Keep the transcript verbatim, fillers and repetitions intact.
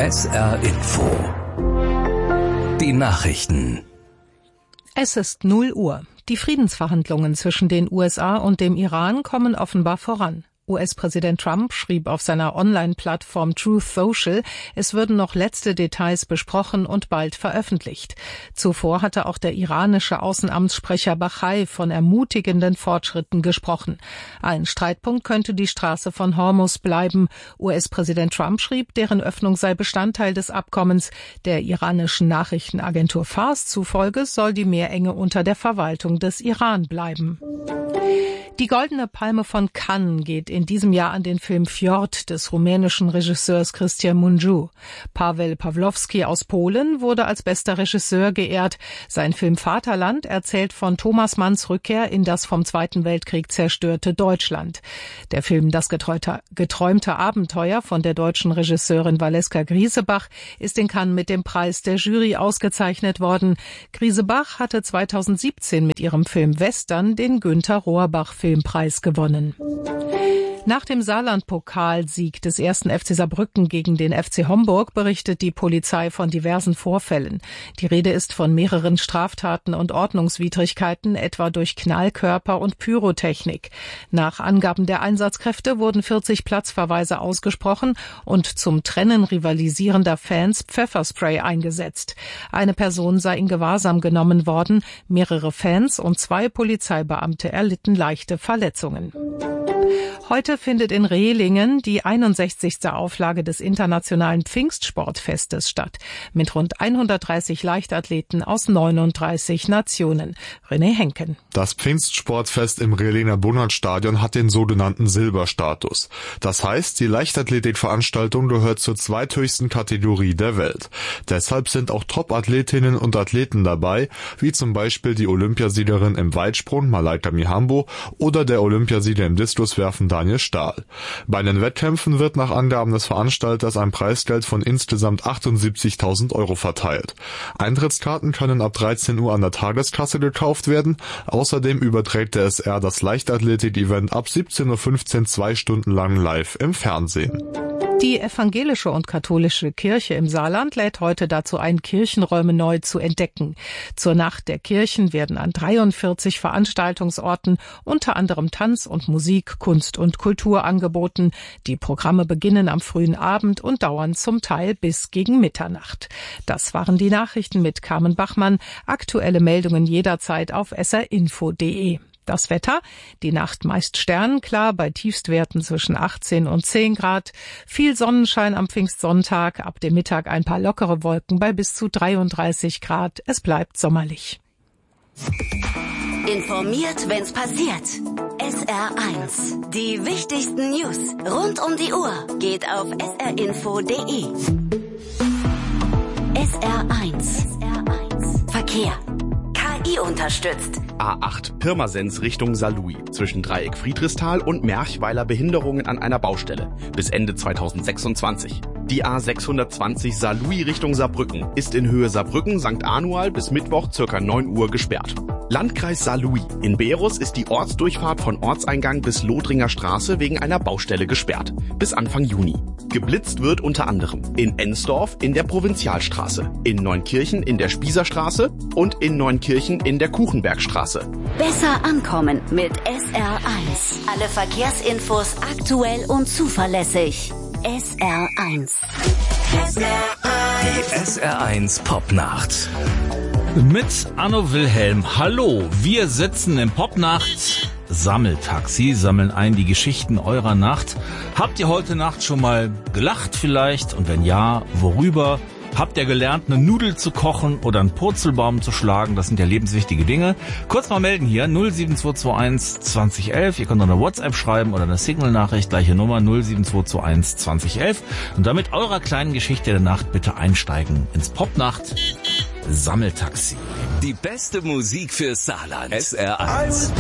S R Info. Die Nachrichten. Es ist null Uhr. Die Friedensverhandlungen zwischen den U S A und dem Iran kommen offenbar voran. U S-Präsident Trump schrieb auf seiner Online-Plattform Truth Social, es würden noch letzte Details besprochen und bald veröffentlicht. Zuvor hatte auch der iranische Außenamtssprecher Bachai von ermutigenden Fortschritten gesprochen. Ein Streitpunkt könnte die Straße von Hormuz bleiben. U S-Präsident Trump schrieb, deren Öffnung sei Bestandteil des Abkommens. Der iranischen Nachrichtenagentur Fars zufolge soll die Meerenge unter der Verwaltung des Iran bleiben. Die Goldene Palme von Cannes geht in diesem Jahr an den Film Fjord des rumänischen Regisseurs Cristian Mungiu. Paweł Pawlowski aus Polen wurde als bester Regisseur geehrt. Sein Film Vaterland erzählt von Thomas Manns Rückkehr in das vom Zweiten Weltkrieg zerstörte Deutschland. Der Film Das geträumte, geträumte Abenteuer von der deutschen Regisseurin Valeska Griesebach ist in Cannes mit dem Preis der Jury ausgezeichnet worden. Griesebach hatte zweitausendsiebzehn mit ihrem Film Western den Günter Rohrbach Filmpreis gewonnen. Nach dem Saarland-Pokalsieg des ersten F C Saarbrücken gegen den F C Homburg berichtet die Polizei von diversen Vorfällen. Die Rede ist von mehreren Straftaten und Ordnungswidrigkeiten, etwa durch Knallkörper und Pyrotechnik. Nach Angaben der Einsatzkräfte wurden vierzig Platzverweise ausgesprochen und zum Trennen rivalisierender Fans Pfefferspray eingesetzt. Eine Person sei in Gewahrsam genommen worden, mehrere Fans und zwei Polizeibeamte erlitten leichte Verletzungen. Heute findet in Rehlingen die einundsechzigste Auflage des Internationalen Pfingstsportfestes statt, mit rund hundertdreißig Leichtathleten aus neununddreißig Nationen. René Henken. Das Pfingstsportfest im Rehlinger Bunnertstadion hat den sogenannten Silberstatus. Das heißt, die Leichtathletikveranstaltung gehört zur zweithöchsten Kategorie der Welt. Deshalb sind auch Top-Athletinnen und Athleten dabei, wie zum Beispiel die Olympiasiegerin im Weitsprung Malaika Mihambo oder der Olympiasieger im Diskuswerfen Daniel Stahl. Bei den Wettkämpfen wird nach Angaben des Veranstalters ein Preisgeld von insgesamt achtundsiebzigtausend Euro verteilt. Eintrittskarten können ab dreizehn Uhr an der Tageskasse gekauft werden. Außerdem überträgt der S R das Leichtathletik-Event ab siebzehn Uhr fünfzehn zwei Stunden lang live im Fernsehen. Die evangelische und katholische Kirche im Saarland lädt heute dazu ein, Kirchenräume neu zu entdecken. Zur Nacht der Kirchen werden an dreiundvierzig Veranstaltungsorten unter anderem Tanz und Musik, Kunst und Kultur angeboten. Die Programme beginnen am frühen Abend und dauern zum Teil bis gegen Mitternacht. Das waren die Nachrichten mit Carmen Bachmann. Aktuelle Meldungen jederzeit auf s r info punkt d e. Das Wetter, die Nacht meist sternenklar bei Tiefstwerten zwischen achtzehn und zehn Grad. Viel Sonnenschein am Pfingstsonntag, ab dem Mittag ein paar lockere Wolken bei bis zu dreiunddreißig Grad. Es bleibt sommerlich. Informiert, wenn's passiert. S R eins. Die wichtigsten News rund um die Uhr geht auf s r info punkt d e. S R eins. Verkehr. K I unterstützt. A acht Pirmasens Richtung Saarlouis. Zwischen Dreieck Friedrichsthal und Merchweiler Behinderungen an einer Baustelle. Bis Ende zweitausendsechsundzwanzig. Die A sechshundertzwanzig Saarlouis Richtung Saarbrücken ist in Höhe Saarbrücken Sankt Anual bis Mittwoch ca. neun Uhr gesperrt. Landkreis Saarlouis. In Beerus ist die Ortsdurchfahrt von Ortseingang bis Lothringer Straße wegen einer Baustelle gesperrt. Bis Anfang Juni. Geblitzt wird unter anderem in Ensdorf in der Provinzialstraße, in Neunkirchen in der Spießerstraße und in Neunkirchen in der Kuchenbergstraße. Besser ankommen mit S R eins. Alle Verkehrsinfos aktuell und zuverlässig. S R eins. Die S R eins Popnacht. Mit Anno Wilhelm. Hallo, wir sitzen im Popnacht Sammeltaxi, sammeln ein die Geschichten eurer Nacht. Habt ihr heute Nacht schon mal gelacht vielleicht? Und wenn ja, worüber? Habt ihr gelernt, eine Nudel zu kochen oder einen Purzelbaum zu schlagen? Das sind ja lebenswichtige Dinge. Kurz mal melden hier, null sieben zwei zwei eins zwanzig elf. Ihr könnt auch eine WhatsApp schreiben oder eine Signal-Nachricht, gleiche Nummer null sieben zwei zwei eins zwanzig elf. Und damit eurer kleinen Geschichte der Nacht bitte einsteigen ins Popnacht Sammeltaxi. Die beste Musik für Saarland. S R eins.